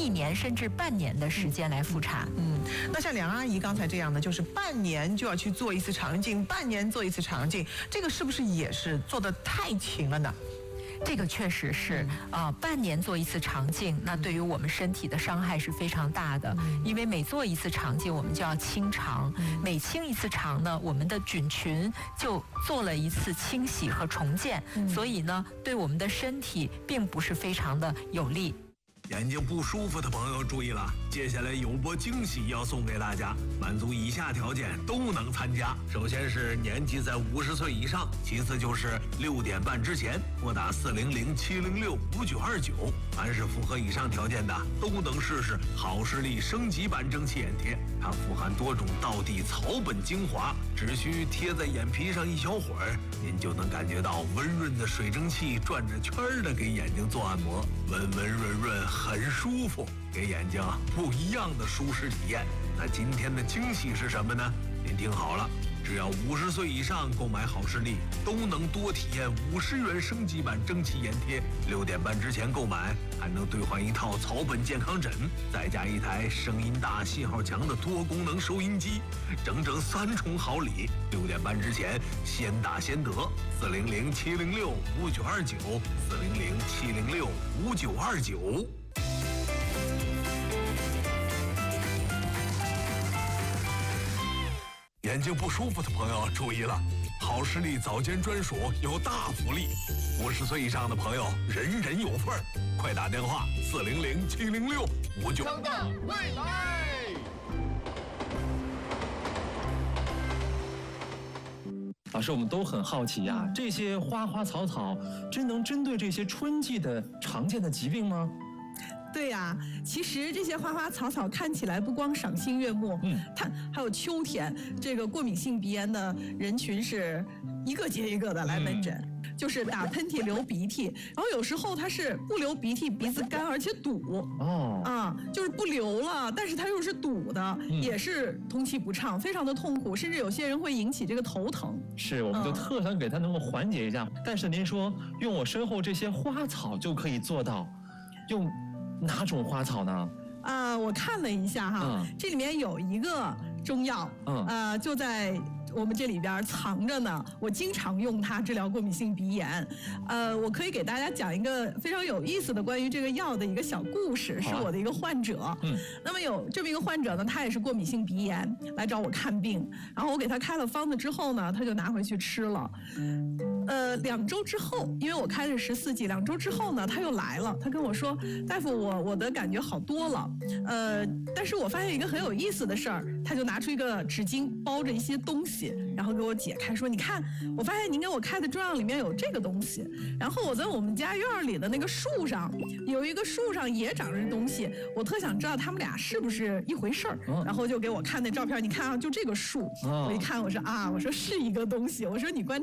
年甚至半年的时间来复查。 那像梁阿姨刚才这样的，就是半年就要去做一次肠镜，半年做一次肠镜，这个是不是也是做得太勤了呢？ 这个确实是，半年做一次肠镜，那对于我们身体的伤害是非常大的。因为每做一次肠镜，我们就要清肠，每清一次肠呢，我们的菌群就做了一次清洗和重建，所以呢，对我们的身体并不是非常的有利。 眼睛不舒服的朋友注意了，接下来有波惊喜要送给大家，满足以下条件都能参加。首先是年纪在50岁以上，其次就是6点半之前拨打400-706-5929。凡是符合以上条件的，都能试试好视力升级版蒸汽眼贴。它富含多种道地草本精华，只需贴在眼皮上一小会儿，您就能感觉到温润的水蒸气转着圈的给眼睛做按摩，温温润润，很舒服，给眼睛不一样的舒适体验。那今天的惊喜是什么呢？您听好了，只要50岁以上购买好视力，都能多体验50元升级版蒸汽眼贴。6点半之前购买，还能兑换一套草本健康枕，再加一台声音大、信号强的多功能收音机，整整3重好礼。6点半之前先打先得，400-706-5929，400-706-5929。眼睛不舒服的朋友注意了，好视力早间专属有大福利，50岁以上的朋友人人有份儿，快打电话400-706-5929。 创造未来。 老师，我们都很好奇呀，这些花花草草真能针对这些春季的常见的疾病吗？ 对呀，其实这些花花草草看起来不光赏心悦目，它还有秋天这个过敏性鼻炎的人群是一个接一个的来门诊，就是打喷嚏、流鼻涕，然后有时候它是不流鼻涕，鼻子干而且堵，就是不流了，但是它又是堵的，也是通气不畅，非常的痛苦，甚至有些人会引起这个头疼。是，我们就特想给它能够缓解一下，但是您说用我身后这些花草就可以做到，用哪种花草呢？我看了一下哈，这里面有一个中药，就在我们这里边藏着呢。我经常用它治疗过敏性鼻炎。我可以给大家讲一个非常有意思的关于这个药的一个小故事，是我的一个患者。那么有这么一个患者呢，他也是过敏性鼻炎来找我看病，然后我给他开了方子之后呢，他就拿回去吃了。2周之后，因为我开的是14剂，2周之后呢，他又来了，他跟我说：“大夫，我的感觉好多了。但是我发现一个很有意思的事儿，他就拿出一个纸巾包着一些东西，然后给我解开，说：你看，我发现您给我开的中药里面有这个东西，然后我在我们家院里的那个树上有一个树上也长着东西，我特想知道他们俩是不是一回事儿。然后就给我看那照片，你看啊，就这个树，我一看，我说是一个东西，我说你观察。”